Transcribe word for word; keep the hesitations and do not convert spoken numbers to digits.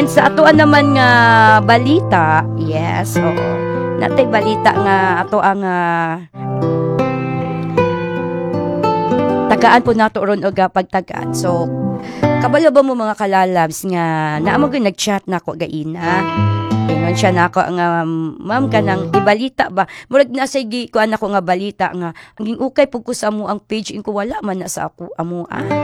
And sa atoan naman nga balita, yes, oo. Natay balita nga ato ang uh, tagaan po nato ron og uh, pagtagaan. So kabalo ba mo mga kalalabs nga naamo gyud nag-chat nako gaina. Ingon siya nako nga ma'am kanang ibalita ba. Murag na say gi kuan nako nga balita nga ang ukay pug ko sa amo ang page inko wala man na sa ako amo ah.